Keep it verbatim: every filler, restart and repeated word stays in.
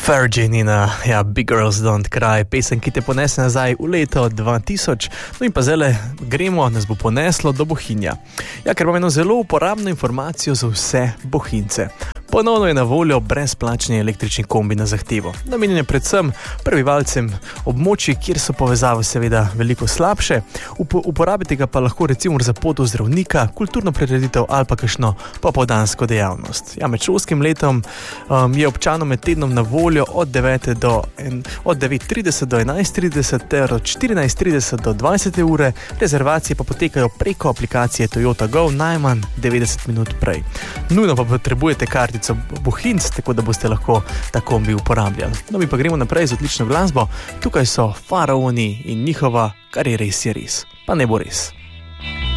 Virgin in uh, ja, Big Girls Don't Cry, pesem, ki te ponese nazaj v leto dva tisoč. No in pa zdaj gremo, nas bo poneslo do Bohinja. Ja, ker imam eno zelo uporabno informacijo za vse Bohinjce. Ponovno je na voljo brezplačni električni kombi na zahtevo. Namenjen je predvsem prebivalcem območij, kjer so povezave seveda veliko slabše. Up uporabite ga pa lahko recimo za pot do zdravnika, kulturno prireditev ali pa kakšno popoldansko dejavnost. Ja, med šolskim letom um, je občanom med tednom na voljo od devet trideset do enajst trideset ter od štirinajst trideset do dvajset ure. Rezervacije pa potekajo preko aplikacije Toyota Go najmanj devetdeset minut prej. Nujno pa potrebujete kartico Bohinjc, tako da boste lahko ta kombi uporabljali. No, mi pa gremo naprej z odlično glasbo. Tukaj so Faraoni in njihova Kar je res je res. Pa ne bo res.